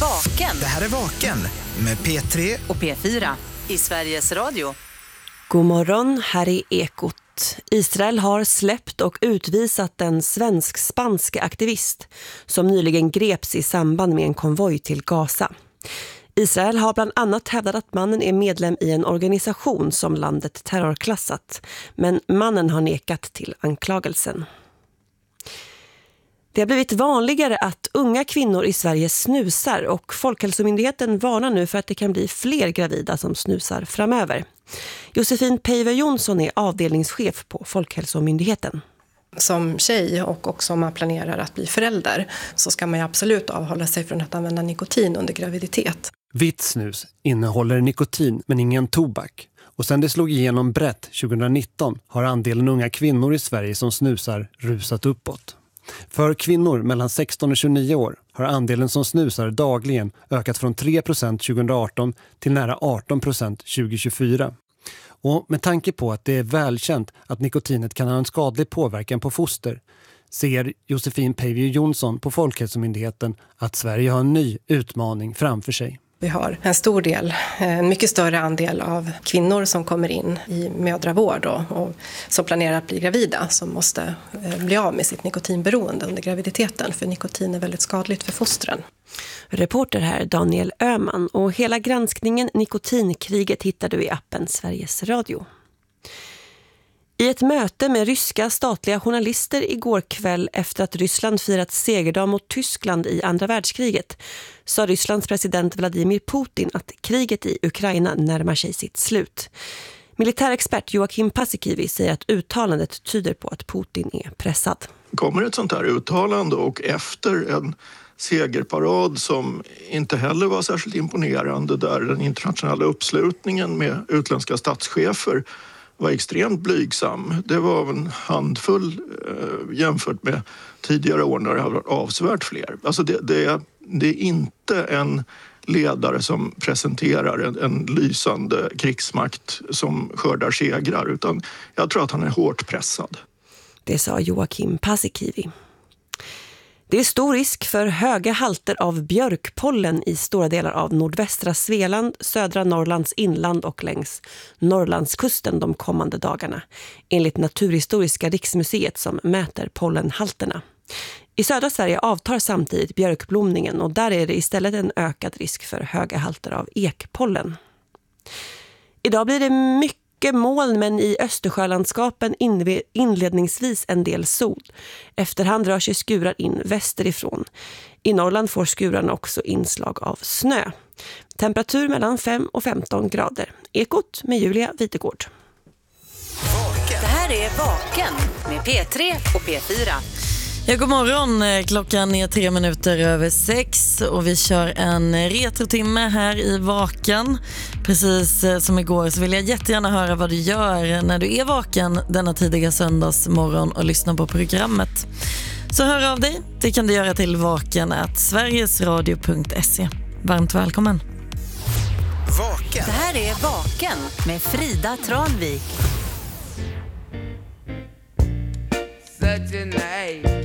Vaken. Det här är Vaken med P3 och P4 i Sveriges Radio. God morgon, här är Ekot. Israel har släppt och utvisat en svensk-spansk aktivist som nyligen greps i samband med en konvoj till Gaza. Israel har bland annat hävdat att mannen är medlem i en organisation som landet terrorklassat, men mannen har nekat till anklagelsen. Det har blivit vanligare att unga kvinnor i Sverige snusar och Folkhälsomyndigheten varnar nu för att det kan bli fler gravida som snusar framöver. Josefin Peiver Jonsson är avdelningschef på Folkhälsomyndigheten. Som tjej och också om man planerar att bli förälder så ska man ju absolut avhålla sig från att använda nikotin under graviditet. Vitt snus innehåller nikotin men ingen tobak. Och sen det slog igenom brett 2019 har andelen unga kvinnor i Sverige som snusar rusat uppåt. För kvinnor mellan 16 och 29 år har andelen som snusar dagligen ökat från 3% 2018 till nära 18% 2024. Och med tanke på att det är välkänt att nikotinet kan ha en skadlig påverkan på foster ser Josefin Peiver Jonsson på Folkhälsomyndigheten att Sverige har en ny utmaning framför sig. Vi har en mycket större andel av kvinnor som kommer in i mödravård och som planerar att bli gravida som måste bli av med sitt nikotinberoende under graviditeten för nikotin är väldigt skadligt för fostren. Reporter här Daniel Öhman och hela granskningen Nikotinkriget hittar du i appen Sveriges Radio. I ett möte med ryska statliga journalister igår kväll efter att Ryssland firat segerdag mot Tyskland i andra världskriget sa Rysslands president Vladimir Putin att kriget i Ukraina närmar sig sitt slut. Militärexpert Joakim Paasikivi säger att uttalandet tyder på att Putin är pressad. Kommer ett sånt här uttalande och efter en segerparad som inte heller var särskilt imponerande där den internationella uppslutningen med utländska statschefer var extremt blygsam. Det var en handfull jämfört med tidigare år när det har varit avsevärt fler. Alltså det är inte en ledare som presenterar en lysande krigsmakt som skördar segrar utan jag tror att han är hårt pressad. Det sa Joakim Paasikivi. Det är stor risk för höga halter av björkpollen i stora delar av nordvästra Svealand, södra Norrlands inland och längs Norrlandskusten de kommande dagarna, enligt Naturhistoriska riksmuseet som mäter pollenhalterna. I södra Sverige avtar samtidigt björkblomningen och där är det istället en ökad risk för höga halter av ekpollen. Idag blir det mycket moln men i Östersjölandskapen inledningsvis en del sol. Efterhand rör sig skurar in västerifrån. I Norrland får skurarna också inslag av snö. Temperatur mellan 5 och 15 grader. Ekot med Julia Vitegård. Det här är Vaken med P3 och P4. Ja, god morgon. Klockan är 6:03 och vi kör en retrotimme här i Vaken. Precis som igår så vill jag jättegärna höra vad du gör när du är vaken denna tidiga söndagsmorgon och lyssnar på programmet. Så hör av dig. Det kan du göra till vaken@sverigesradio.se. Varmt välkommen. Vaken. Det här är Vaken med Frida Tranvik. Such a night.